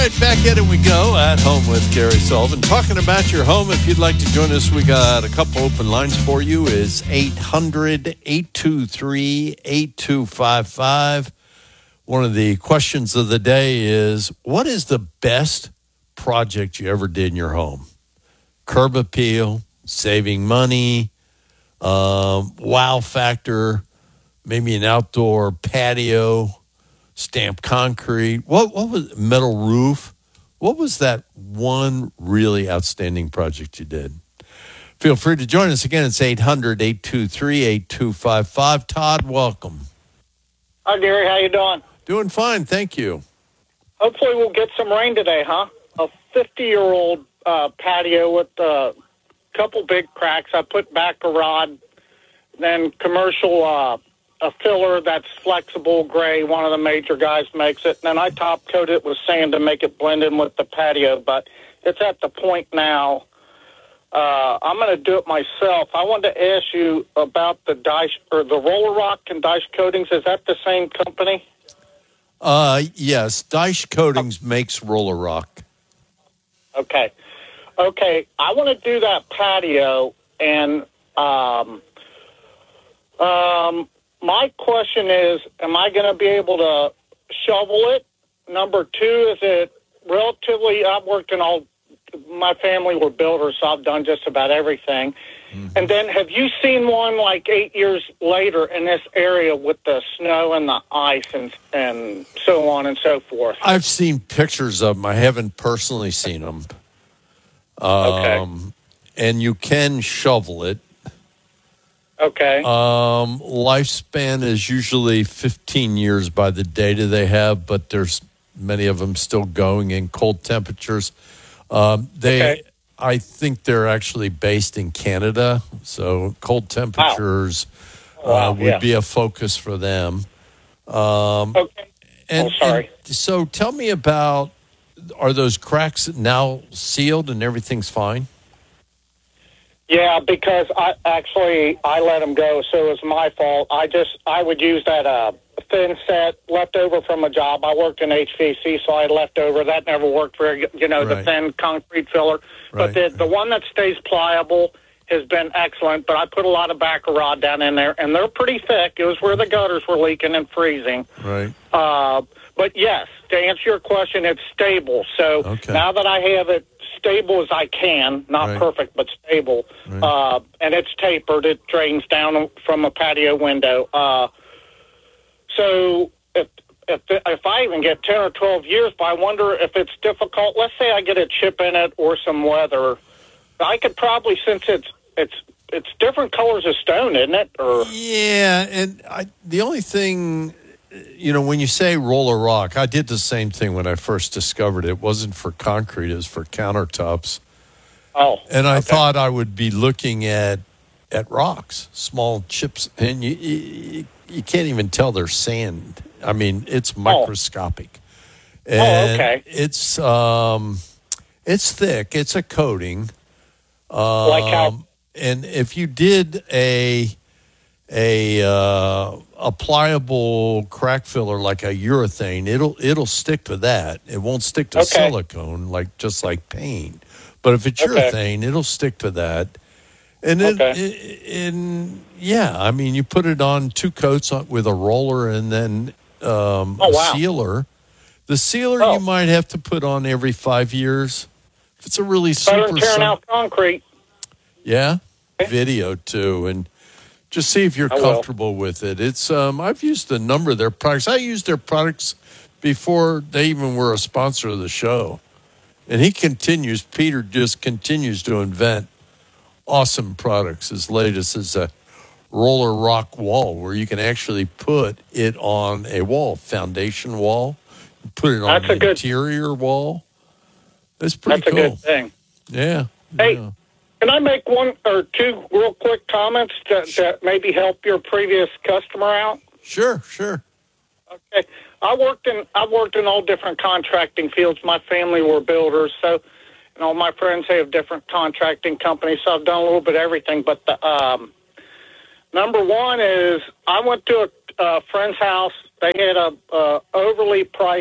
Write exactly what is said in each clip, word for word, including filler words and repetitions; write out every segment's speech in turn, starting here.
right, back at it we go. At Home with Gary Sullivan. Talking about your home. If you'd like to join us, we got a couple open lines for you. Is eight hundred, eight two three, eight two five five. One of the questions of the day is, what is the best project you ever did in your home? Curb appeal, saving money, um, wow factor, maybe an outdoor patio, stamped concrete. What what was metal roof? What was that one really outstanding project you did? Feel free to join us again. It's eight hundred, eight two three, eight two five five. Todd, welcome. Hi, Gary. How you doing? Doing fine, thank you. Hopefully we'll get some rain today, huh? A fifty-year-old uh, patio with a couple big cracks. I put back a rod, then commercial uh, a filler that's flexible gray. One of the major guys makes it. And then I top coat it with sand to make it blend in with the patio. But it's at the point now. Uh, I'm going to do it myself. I wanted to ask you about the dice or the Roller Rock and Dice Coatings. Is that the same company? Uh, yes, Dice Coatings makes Roller Rock. Okay. Okay. I want to do that patio, and um, um, my question is, am I going to be able to shovel it? Number two, is it relatively, I've worked in all, my family were builders, so I've done just about everything. Mm-hmm. And then have you seen one like eight years later in this area with the snow and the ice and, and so on and so forth? I've seen pictures of them. I haven't personally seen them. Um, okay. And you can shovel it. Okay. Um, lifespan is usually fifteen years by the data they have, but there's many of them still going in cold temperatures. Um, they, okay. I think they're actually based in Canada, so cold temperatures wow. Wow, uh, would yeah. be a focus for them. Um, okay. And, oh, sorry. And so tell me about, are those cracks now sealed and everything's fine? Yeah, because I actually I let them go, so it was my fault. I just I would use that uh, thin set left over from a job. I worked in H V A C, so I had left over. That never worked very good, you know, right. the thin concrete filler. Right. But the the one that stays pliable has been excellent. But I put a lot of backer rod down in there, and they're pretty thick. It was where the gutters were leaking and freezing. Right. Uh, but yes, to answer your question, it's stable. So okay. now that I have it stable as I can, not right. perfect, but stable, right. uh, and it's tapered, it drains down from a patio window. Uh, so if, if if I even get ten or twelve years, but I wonder if it's difficult. Let's say I get a chip in it or some weather. I could probably, since it's it's it's different colors of stone, isn't it? Or yeah, and I, the only thing, you know, when you say Roller Rock, I did the same thing when I first discovered it. It wasn't for concrete, it was for countertops. Oh, and I okay. thought I would be looking at at rocks, small chips, and you you, you can't even tell they're sand. I mean, it's microscopic. Oh, And oh okay. It's um, it's thick. It's a coating. Um, like how? And if you did a a uh, a pliable crack filler like a urethane, it'll it'll stick to that. It won't stick to okay. silicone like just like paint. But if it's okay. urethane, it'll stick to that. And then, okay. and yeah, I mean, you put it on two coats on, with a roller and then um, oh, a wow. sealer. The sealer oh. you might have to put on every five years. If it's a really super better than tearing out concrete. Yeah, video too, and just see if you're I comfortable will. with it. It's um, I've used a number of their products. I used their products before they even were a sponsor of the show, and he continues. Peter just continues to invent awesome products. His latest is a Roller Rock wall, where you can actually put it on a wall, foundation wall, put it on That's an a good, interior wall. It's pretty that's cool. a good thing. Yeah. Hey. Yeah. Can I make one or two real quick comments that, that maybe help your previous customer out? Sure, sure. Okay. I worked in I worked in all different contracting fields. My family were builders, so and all my friends have different contracting companies, so I've done a little bit of everything. But the um, number one is I went to a, a friend's house. They had a, a overly priced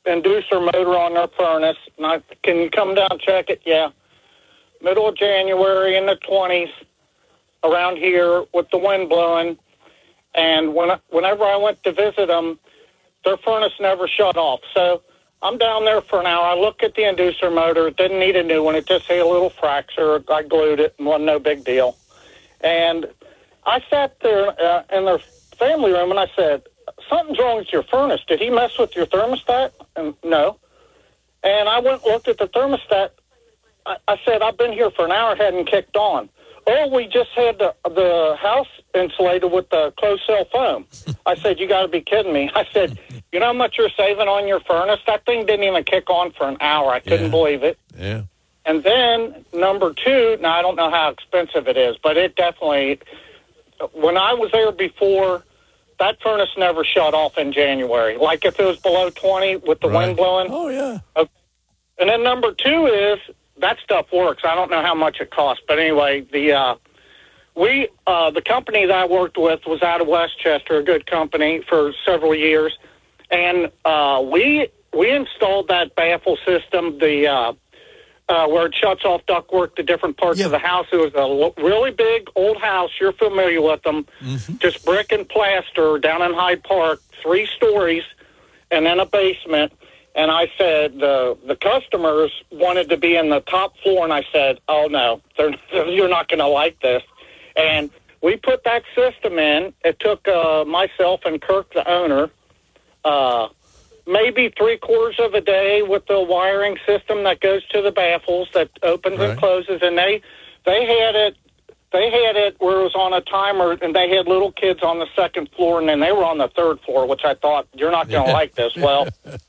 inducer motor on their furnace. And I, can you come down and check it? Yeah. Middle of January in the twenties around here with the wind blowing. And when I, whenever I went to visit them, their furnace never shut off. So I'm down there for an hour. I look at the inducer motor. It didn't need a new one. It just had a little fracture. I glued it and wasn't no big deal. And I sat there uh, in their family room and I said, something's wrong with your furnace. Did he mess with your thermostat? And no. And I went and looked at the thermostat. I, I said, I've been here for an hour, hadn't kicked on. Oh, we just had the, the house insulated with the closed cell foam. I said, you got to be kidding me. I said, you know how much you're saving on your furnace? That thing didn't even kick on for an hour. I couldn't yeah. believe it. Yeah. And then number two, now I don't know how expensive it is, but it definitely, when I was there before, that furnace never shut off in January. Like if it was below twenty with the right. wind blowing. Oh, yeah. Okay. And then number two is, that stuff works. I don't know how much it costs, but anyway, the uh, we uh, the company that I worked with was out of Westchester, a good company for several years, and uh, we we installed that baffle system, the uh, uh, where it shuts off ductwork to different parts yeah. of the house. It was a lo- really big old house. You're familiar with them, mm-hmm. just brick and plaster down in Hyde Park, three stories, and then a basement. And I said, the the customers wanted to be in the top floor, and I said, oh, no, they're, you're not going to like this. And we put that system in. It took uh, myself and Kirk, the owner, uh, maybe three-quarters of a day with the wiring system that goes to the baffles that opens right. and closes. And they they had it they had it where it was on a timer, and they had little kids on the second floor, and then they were on the third floor, which I thought, you're not going to yeah. like this. Well...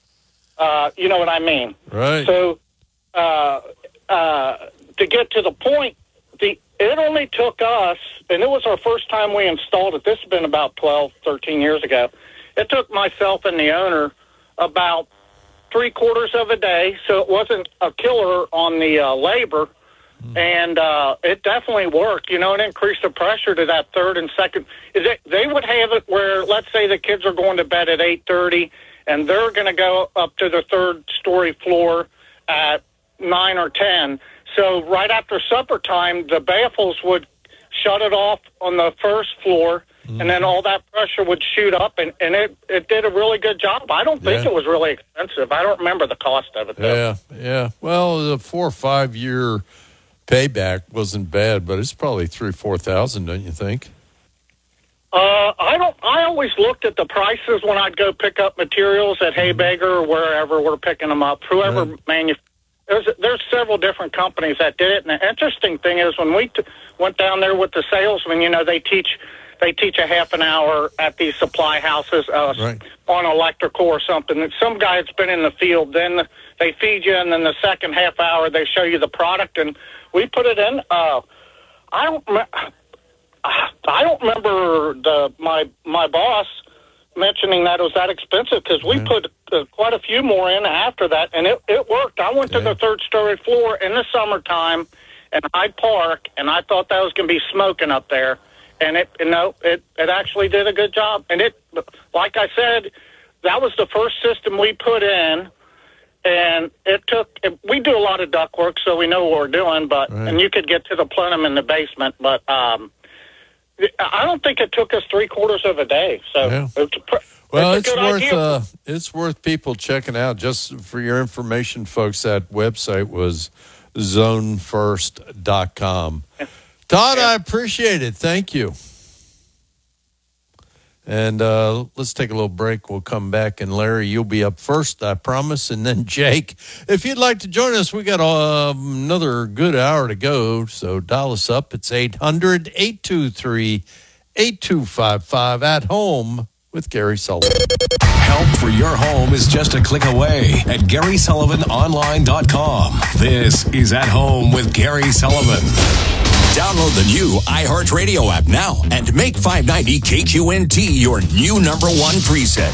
Uh, you know what I mean? Right. So, uh, uh, to get to the point, the it only took us, and it was our first time we installed it. This has been about twelve, thirteen years ago. It took myself and the owner about three quarters of a day, so it wasn't a killer on the uh, labor, mm. and uh, it definitely worked. You know, it increased the pressure to that third and second. Is it, they would have it where, let's say the kids are going to bed at eight thirty, and they're going to go up to the third-story floor at nine or ten. So right after supper time, the baffles would shut it off on the first floor, mm-hmm. and then all that pressure would shoot up, and, and it, it did a really good job. I don't think yeah. it was really expensive. I don't remember the cost of it, though. Yeah, yeah. Well, the four or five-year payback wasn't bad, but it's probably three, four thousand, don't you think? Uh, I don't. I always looked at the prices when I'd go pick up materials at Haybaker or wherever we're picking them up. Whoever right. manufactures. There's there's several different companies that did it, and the interesting thing is when we t- went down there with the salesman, you know, they teach they teach a half an hour at these supply houses uh, right. on electrical or something. And some guy that's been in the field, then they feed you, and then the second half hour they show you the product, and we put it in. Uh, I don't. I don't remember the my my boss mentioning that it was that expensive because we yeah. put uh, quite a few more in after that, and it, it worked. I went yeah. to the third-story floor in the summertime in Hyde Park, and I thought that was going to be smoking up there, and it you know it it actually did a good job. And it, like I said, that was the first system we put in, and it took. It, we do a lot of duct work, so we know what we're doing. But right. and you could get to the plenum in the basement, but. Um, I don't think it took us three quarters of a day. So, yeah. it's, a, well, it's, it's a good worth idea. uh, it's worth people checking out. Just for your information, folks, that website was zone first dot com. Yeah. Todd, yeah. I appreciate it. Thank you. And uh, let's take a little break. We'll come back. And Larry, you'll be up first, I promise. And then Jake, if you'd like to join us, we got uh, another good hour to go. So dial us up. It's eight hundred, eight two three, eight two five five at home with Gary Sullivan. Help for your home is just a click away at Gary Sullivan Online dot com. This is At Home with Gary Sullivan. Download the new iHeartRadio app now and make five ninety K Q N T your new number one preset.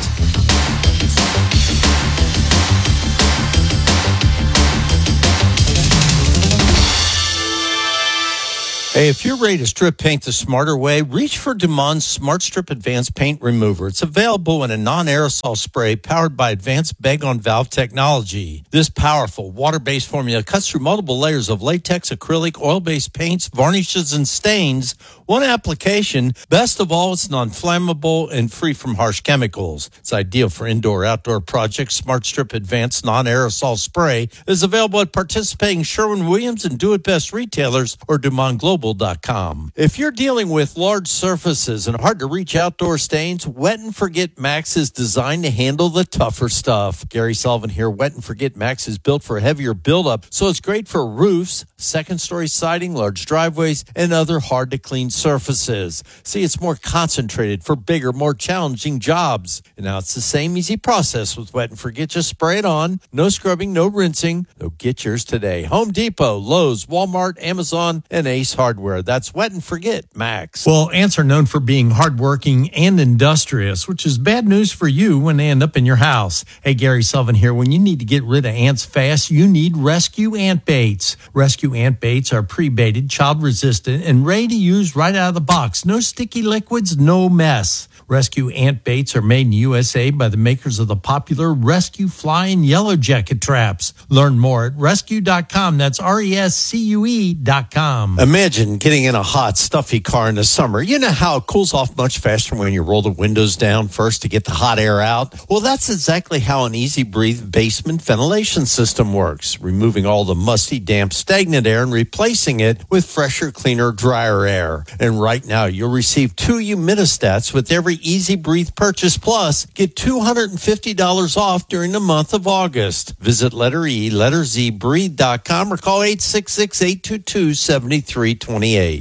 Hey, if you're ready to strip paint the smarter way, reach for Dumon's Smart Strip Advanced Paint Remover. It's available in a non-aerosol spray powered by advanced bag-on-valve technology. This powerful water-based formula cuts through multiple layers of latex, acrylic, oil-based paints, varnishes, and stains. One application. Best of all, it's non-flammable and free from harsh chemicals. It's ideal for indoor-outdoor projects. Smart Strip Advanced non-aerosol spray is available at participating Sherwin-Williams and Do-It-Best retailers or Dumont Global dot com. If you're dealing with large surfaces and hard-to-reach outdoor stains, Wet and Forget Max is designed to handle the tougher stuff. Gary Sullivan here. Wet and Forget Max is built for heavier buildup, so it's great for roofs, second-story siding, large driveways, and other hard-to-clean surfaces. See, it's more concentrated for bigger, more challenging jobs. And now it's the same easy process with Wet and Forget. Just spray it on. No scrubbing, no rinsing. So get yours today. Home Depot, Lowe's, Walmart, Amazon, and Ace Hardware. That's Wet and Forget Max. Well, ants are known for being hardworking and industrious, which is bad news for you when they end up in your house. Hey, Gary Sullivan here. When you need to get rid of ants fast, you need Rescue Ant Baits. Rescue Ant Baits are pre-baited, child-resistant, and ready to use right out of the box. No sticky liquids, no mess. Rescue Ant Baits are made in U S A by the makers of the popular Rescue Fly and Yellow Jacket traps. Learn more at rescue dot com. That's R E S C U E dot com. Imagine getting in a hot, stuffy car in the summer. You know how it cools off much faster when you roll the windows down first to get the hot air out? Well, that's exactly how an Easy Breathe basement ventilation system works, removing all the musty, damp, stagnant air and replacing it with fresher, cleaner, drier air. And right now, you'll receive two humidistats with every Easy Breathe purchase. Plus, get two hundred fifty dollars off during the month of August. Visit letter E, letter Z, breathe dot com or call eight six six, eight two two, seven three two eight.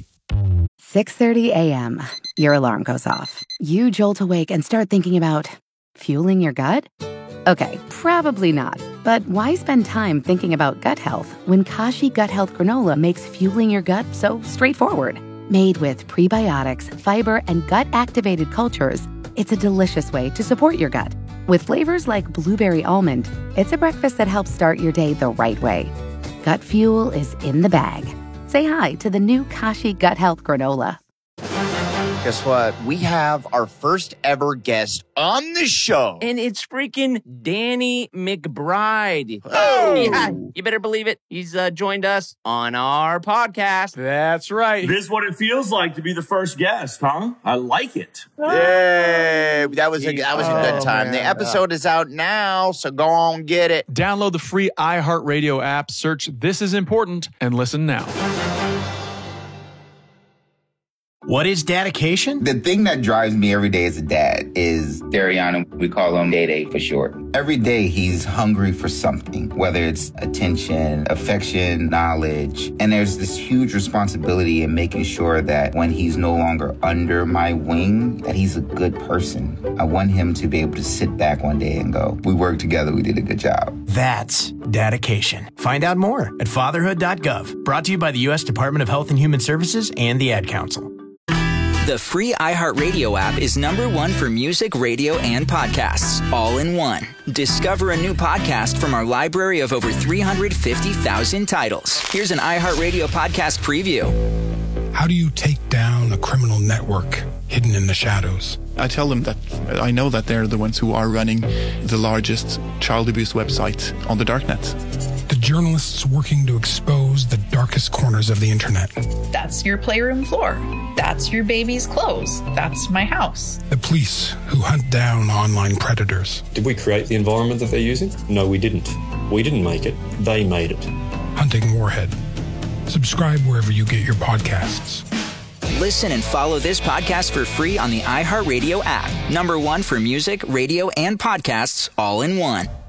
six thirty a.m. Your alarm goes off. You jolt awake and start thinking about fueling your gut? Okay, probably not. But why spend time thinking about gut health when Kashi Gut Health Granola makes fueling your gut so straightforward? Made with prebiotics, fiber, and gut-activated cultures, it's a delicious way to support your gut. With flavors like blueberry almond, it's a breakfast that helps start your day the right way. Gut fuel is in the bag. Say hi to the new Kashi Gut Health Granola. Guess what? We have our first ever guest on the show. And it's freaking Danny McBride. Oh! Yeah, you better believe it. He's uh, joined us on our podcast. That's right. This is what it feels like to be the first guest, huh? I like it. Yay! That was a, that was a good Oh, time. man. The episode is out now, so go on, get it. Download the free iHeartRadio app, search This Is Important, and listen now. What is dedication? The thing that drives me every day as a dad is Dariana. We call him Day Day for short. Every day he's hungry for something, whether it's attention, affection, knowledge. And there's this huge responsibility in making sure that when he's no longer under my wing, that he's a good person. I want him to be able to sit back one day and go, we worked together, we did a good job. That's dedication. Find out more at fatherhood dot gov. Brought to you by the U S Department of Health and Human Services and the Ad Council. The free iHeartRadio app is number one for music, radio, and podcasts, all in one. Discover a new podcast from our library of over three hundred fifty thousand titles. Here's an iHeartRadio podcast preview. How do you take down a criminal network hidden in the shadows? I tell them that I know that they're the ones who are running the largest child abuse website on the darknet. The journalists working to expose the darkest corners of the internet. That's your playroom floor. That's your baby's clothes. That's my house. The police who hunt down online predators. Did we create the environment that they're using? No, we didn't. We didn't make it. They made it. Hunting Warhead. Subscribe wherever you get your podcasts. Listen and follow this podcast for free on the iHeartRadio app. Number one for music, radio, and podcasts, all in one.